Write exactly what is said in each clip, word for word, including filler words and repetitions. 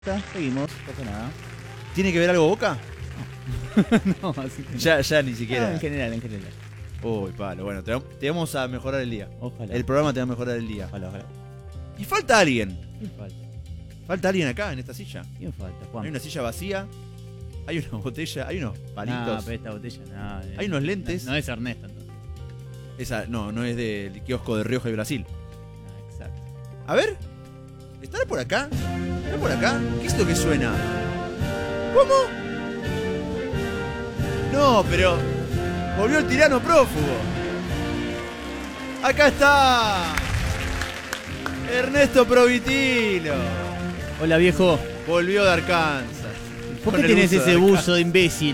Seguimos, no pasa nada. ¿Tiene que ver algo Boca? No, así que no. Ya, ya ni siquiera. Ah, en general, en general. Uy, palo, bueno, te, te vamos a mejorar el día. Ojalá. El programa te va a mejorar el día. Ojalá, ojalá. Y falta alguien. ¿Quién falta? Falta alguien acá, en esta silla. ¿Quién falta? Juan. Hay una silla vacía, hay una botella, hay unos palitos, No, pero esta botella, no. eh, hay unos lentes. No, no es Ernesto, entonces. Esa, no, no es del kiosco de Rioja y Brasil. No, exacto. A ver, ¿estará por acá? ¿Estará por acá? ¿Qué es lo que suena? ¿Cómo? No, pero volvió el tirano prófugo. Acá está Ernesto Provitilo. Hola, viejo. Volvió de Arkansas. ¿Por Con qué el tenés buzo de ese Arkansas. buzo de imbécil?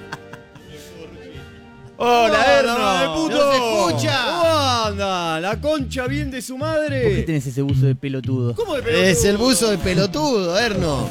¡Hola, ¡Hola, Erno! puto! ¡No se escucha! ¿Cómo anda? ¿La concha bien de su ¿Por qué madre? tenés ese buzo de pelotudo? ¿Cómo de pelotudo? Es el buzo de pelotudo, Erno.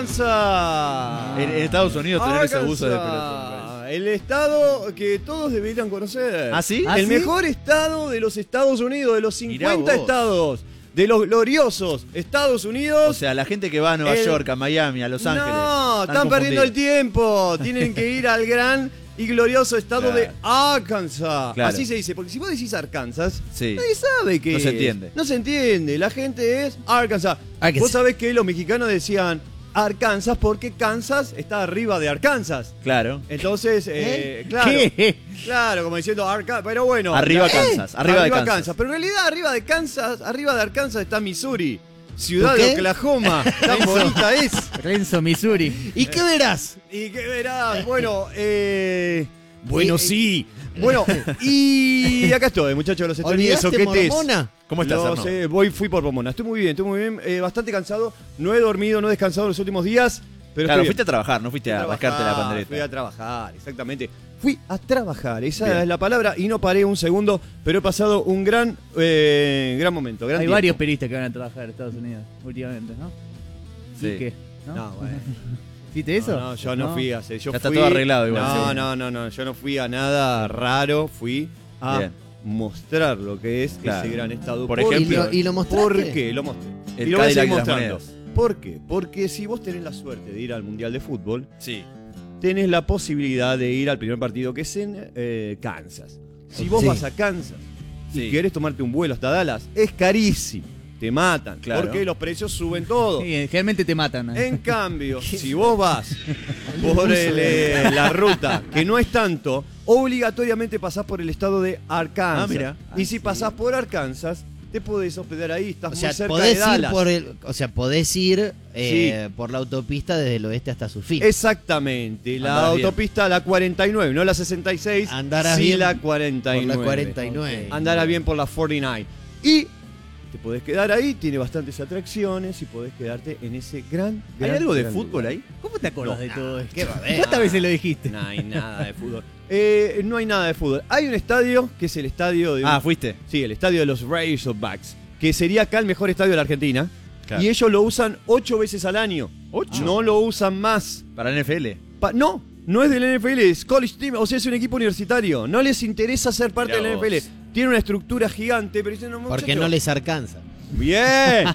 ¡Arkansas! En, en Estados Unidos tener ese buzo de Arkansas, pelotón. el estado que todos deberían conocer. ¿Ah, sí? ¿Ah, el sí? mejor estado de los Estados Unidos, de los Mirá cincuenta vos. estados, de los gloriosos Estados Unidos. O sea, la gente que va a Nueva El- York, a Miami, a Los Ángeles. No, están perdiendo el confundidos. tiempo. Tienen que ir al gran y glorioso estado Claro. de Arkansas. Claro. Así se dice, porque si vos decís Arkansas, Sí. nadie sabe qué No se es. entiende. No se entiende. La gente es Arkansas. Arkansas. Vos sabés que los mexicanos decían Arkansas porque Kansas está arriba de Arkansas. Claro. Entonces, eh, claro. ¿Qué? Claro, como diciendo Arkansas. Pero bueno. Arriba la- Kansas, arriba de Kansas. Pero en realidad arriba de Kansas, arriba de Arkansas está Missouri. Ciudad ¿Tú de qué? Oklahoma. Tan bonita es. Renzo, Missouri. ¿Y qué verás? Y que verás, bueno, eh. Bueno, eh, sí. Bueno, y acá estoy, muchachos de los Estados Unidos. ¿Olvidaste soquetes. Mormona? ¿Cómo estás, No Erno? sé, voy, fui por Pomona. Estoy muy bien, estoy muy bien. eh, bastante cansado. No he dormido, no he descansado los últimos días. Pero Claro, estoy fuiste a bien. trabajar, no fuiste Fui a trabajar, rascarte la pandereta. Fui a trabajar, exactamente. Fui a trabajar, esa Bien. es la palabra, y no paré un segundo, pero he pasado un gran, eh, gran momento. Gran Hay tiempo. varios periodistas que van a trabajar en Estados Unidos últimamente, ¿no? Sí. ¿Y qué? ¿No? No, bueno. ¿Viste eso? No, no, yo no, fui a hacer. Yo Ya está fui- todo arreglado igual, No, sí. no, no, no. Yo no fui a nada raro. Fui a Bien. mostrar lo que es Claro. ese gran estado. Por ¿Por ejemplo, qué? ¿Y lo, y lo mostraste? ¿Por qué? Lo mostré. El y lo voy a seguir Cadillac de las mostrando. monedas. ¿Por qué? Porque si vos tenés la suerte de ir al Mundial de Fútbol, Sí. tenés la posibilidad de ir al primer partido que es en eh, Kansas. Si vos Sí. vas a Kansas Sí. y querés tomarte un vuelo hasta Dallas, es carísimo. Te matan. Claro. Porque los precios suben todo. Sí, generalmente te matan. ¿eh? En cambio, si vos vas por el, eh, la ruta, que no es tanto, obligatoriamente pasás por el estado de Arkansas. Ah, mira. Y si pasás por Arkansas, te podés hospedar ahí, estás O sea, muy cerca podés de Dallas. ir por el, o sea, podés ir eh, por la autopista desde el oeste hasta su fin. Exactamente, la Andás bien. autopista la cuarenta y nueve, no la sesenta y seis, Andarás sí bien la cuarenta y por nueve. la cuarenta y nueve. Andarás bien por la cuarenta y nueve. Y te podés quedar ahí, tiene bastantes atracciones y podés quedarte en ese gran, ¿Hay gran, algo de gran fútbol lugar. ahí? ¿Cómo te acordás de todo esto? ¿Qué va a haber? ¿Cuántas veces lo dijiste? No hay nada de fútbol. Eh, no hay nada de fútbol. Hay un estadio que es el estadio de. Ah, un- fuiste. sí, el estadio de los Razorbacks, que sería acá el mejor estadio de la Argentina. Claro. Y ellos lo usan ocho veces al año. ¿Ocho? No lo usan más. Para N F L. Pa- no, no es del N F L, es college team, o sea, es un equipo universitario. No les interesa ser parte Mirá del N F L. vos. Tiene una estructura gigante, pero dicen, no, Porque muchacho. no les alcanza. Bien.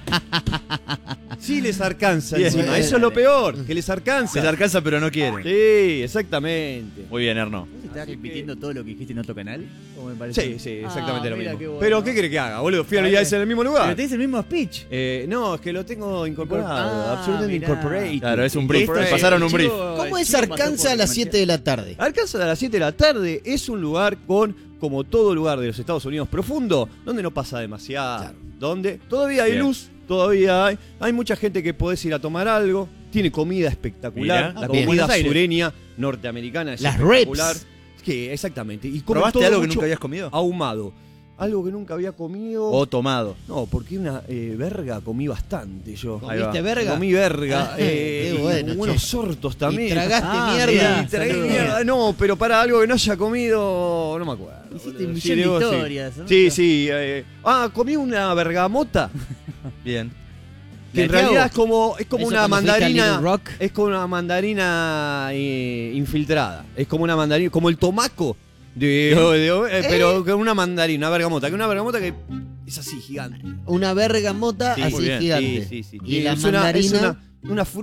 Sí les alcanza Bien. encima. Eso es lo peor, que les alcanza. Les alcanza pero no quieren. Sí, exactamente. Muy bien, Erno. ¿Vos estás Así repitiendo todo lo que dijiste en otro canal? ¿O me parece? Sí, sí, exactamente Ah, lo mira mismo. qué bueno. Pero, ¿qué quiere que haga, boludo? Fui a Ah, la bien. en el mismo lugar. Pero te dice el mismo speech. Eh, no, es que lo tengo incorporado. Ah, absolutamente mirá. incorporated. Claro, es un brief. Incorporated. Pasaron un brief. ¿Cómo es Arkansas a las siete de la tarde? Arkansas a las siete de la tarde es un lugar con, como todo lugar de los Estados Unidos profundo, donde no pasa demasiado. Claro. Donde todavía hay Bien. luz, todavía hay. Hay mucha gente que podés ir a tomar algo. Tiene comida espectacular. Mirá. La Bien. comida Buenos Aires. sureña norteamericana es Las espectacular. ribs. Que exactamente. Y comen ¿Probaste todo algo que mucho nunca habías comido? ahumado. Algo que nunca había comido. O tomado. No, porque una eh, verga comí bastante yo. Ahí va. ¿Comiste verga? Comí verga. Ah, eh, qué bueno, y buenos che. sortos también. Y tragaste Ah, mierda. mirá. Y tragué Saludos. mierda. No, pero para algo que no haya comido, no me acuerdo. Hiciste boludo. un Sí, millón de digo, sí. historias, ¿no? Sí, sí. eh, ah, comí una bergamota. Bien. Que en ¿La Tiago? realidad es como, es como Eso una cuando fuiste a mandarina. Little Rock. Es como una mandarina eh, infiltrada. Es como una mandarina, como el tomaco. De, de- eh, pero con una mandarina, una bergamota. Que una bergamota que es así, gigante. Una bergamota Sí, así muy bien. gigante. Sí, sí, sí. Y Y la es una- mandarina. es una- una